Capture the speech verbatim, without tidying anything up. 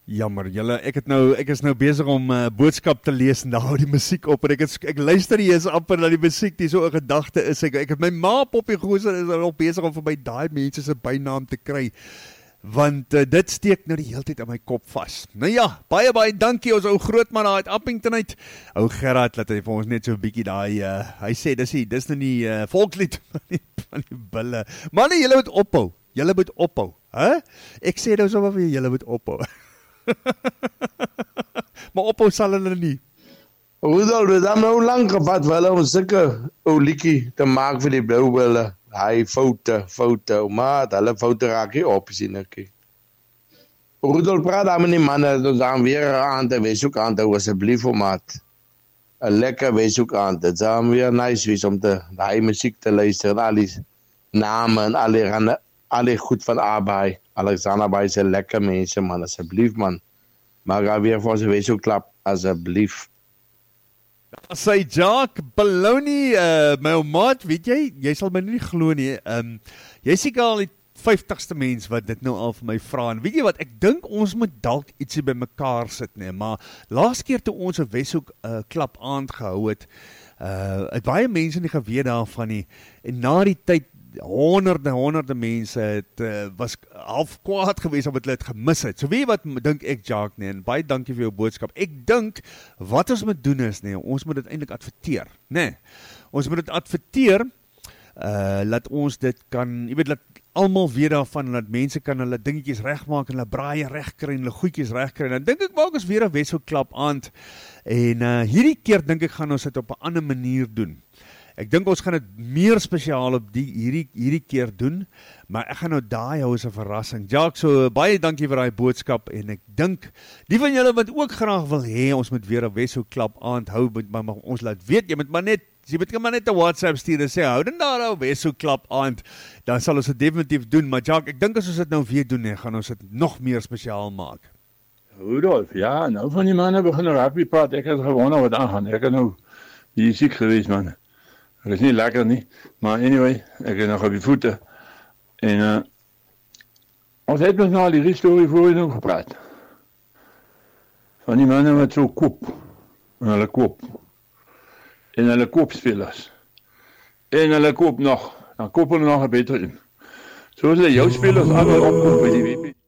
Jammer, julle, ek het nou ek is nou besig om 'n uh, boodskap te lees en daar hou die musiek op en ek het, ek luister nie eens amper na die musiek, die so 'n gedagte is ek ek het my ma Poppie Goser is al besig om vir my daai mense se bynaam te kry. Want uh, dit steek nou die hele tyd in my kop vas. Nou ja, baie baie dankie ons ou grootman daar uit Appington uit. Ou Gerard laat hy vir ons net so 'n bietjie daai uh, hy sê dis nie dis nou nie uh, volkslied van die, van die bulle. Manne, julle moet ophou. Julle moet ophou, hè? Ek sê nou sommer vir julle moet ophou. Maar ophou sal hulle nie. Rudolf, dit het nou lang gevat vir hulle om sulke ou liedjie te maak vir die blou bulle. Hy foute, foute, maar hulle foute raak nie op sien ek. Rudolf, praat daar met die manne, dan gaan weer aan te wees ook aan te asseblief om maat. 'n Lekker wees ook aan te. Dan weer nice wees om te daai musiek te luister, al die name en al die al die goed van Abai. Alexander Abai se lekker mense man, asseblief man. Maar gaan weer vir ons wees ook klap asseblief. Sy Jacques Belloni, uh, my ou maat, weet jy, jy sal my nie glo nie, um, jy is seker al die vyftigste mens wat dit nou al vir my vra, en weet jy wat, ek dink ons moet dalk ietsie by mekaar sit, nee, maar laas keer toe ons 'n Weshoek uh, klap aand gehou het, uh, het baie mense nie geweet daarvan nie, en na die tyd, honderde, honderde mense het, uh, was half kwaad geweest omdat hulle het gemis het. So weet jy wat dink ek, Jacques, nee, en baie dankie vir jou boodskap. Ek dink, wat ons moet doen is, nee, ons moet dit eintlik adverteer, nee, ons moet dit adverteer, uh, laat ons dit kan, jy weet, laat almal weet daarvan, laat mense kan hulle dingetjies regmaak en hulle braaie regkry en hulle goedjies regkry, en dan dink ek maak ons weer 'n Weshoek klap aand, en uh, hierdie keer dink ek gaan ons dit op 'n ander manier doen. Ek dink ons gaan dit meer spesiaal op die hierdie hierdie keer doen, maar ek gaan nou daai hou as 'n verrassing. Jacques, so baie dankie vir daai boodskap, en ek dink die van julle wat ook graag wil hê ons moet weer 'n Weshoek klap aand hou, maar, maar ons laat weet, jy moet maar net jy moet maar net 'n WhatsApp stuur en sê hou dan daar 'n Weshoek klap aand, dan sal ons dit definitief doen, maar Jacques, ek dink as ons dit nou weer doen, nee, gaan ons dit nog meer spesiaal maak. Rudolf, ja, nou van die manne begin nou happy praat, ek het gewonder wat aangaan, ek het nou hier siek geweest, man. Het is niet lekker, niet. Maar anyway, ik heb nog op je voeten. En uh, ons heeft nog naar die historie voor je gepraat. Van die mannen met zo'n kop. En hulle koop. En hulle koopspelers. En hulle koop nog. Dan kopen we nog een beter in. Zo zullen jouw spelers allemaal opkomen bij die W P.